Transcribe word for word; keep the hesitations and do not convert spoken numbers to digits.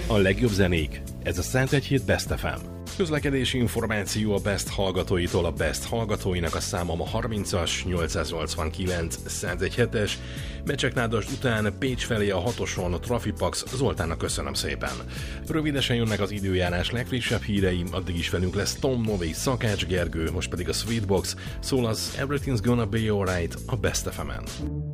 A legjobb zenék, ez a Szent Hét Best ef em. Közlekedési információ a Best hallgatóitól. A Best hallgatóinak a száma ma harmincas, nyolcszáznyolcvankilenc, száztizenhét-es, Becseknádasd után Pécs felé a hatoson a Trafipax. Zoltánnak köszönöm szépen. Rövidesen jönnek az időjárás legfrissebb híreim, addig is velünk lesz Tom Nové, Szakács Gergő, most pedig a Sweetbox, szól az Everything's Gonna Be Alright a Best ef emen.